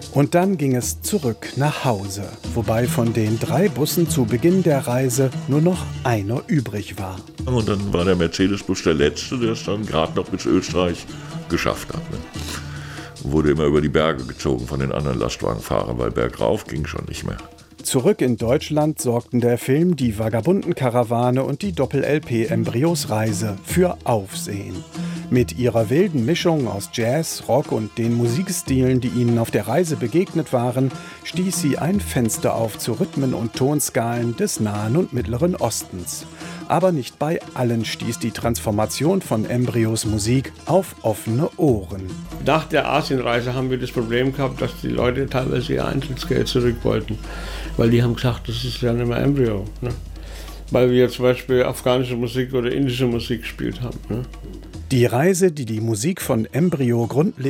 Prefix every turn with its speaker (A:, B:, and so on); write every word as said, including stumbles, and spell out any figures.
A: Und dann ging es zurück nach Hause, wobei von den drei Bussen zu Beginn der Reise nur noch einer übrig war.
B: Und dann war der Mercedes-Bus der letzte, der es dann gerade noch bis Österreich geschafft hat. Ne? Wurde immer über die Berge gezogen von den anderen Lastwagenfahrern, weil bergauf ging schon nicht mehr.
A: Zurück in Deutschland sorgten der Film Die Vagabunden-Karawane und die Doppel-L P Embryos Reise für Aufsehen. Mit ihrer wilden Mischung aus Jazz, Rock und den Musikstilen, die ihnen auf der Reise begegnet waren, stieß sie ein Fenster auf zu Rhythmen und Tonskalen des Nahen und Mittleren Ostens. Aber nicht bei allen stieß die Transformation von Embryos Musik auf offene Ohren.
C: Nach der Asienreise haben wir das Problem gehabt, dass die Leute teilweise ihr Einzelskate zurück wollten. Weil die haben gesagt, das ist ja nicht mehr Embryo. Ne? Weil wir zum Beispiel afghanische Musik oder indische Musik gespielt haben. Ne?
A: Die Reise, die die Musik von Embryo grundlegend